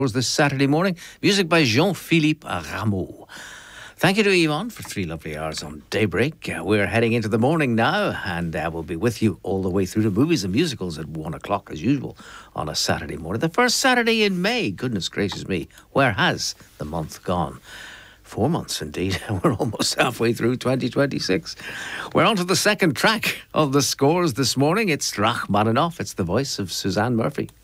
was this Saturday morning. Music by Jean-Philippe Rameau. Thank you to Yvonne for 3 lovely hours on Daybreak. We're heading into the morning now, and we'll be with you all the way through to movies and musicals at 1 o'clock as usual on a Saturday morning. The first Saturday in May. Goodness gracious me, where has the month gone? 4 months indeed. We're almost halfway through 2026. We're on to the second track of the scores this morning. It's Rachmaninoff. It's the voice of Suzanne Murphy.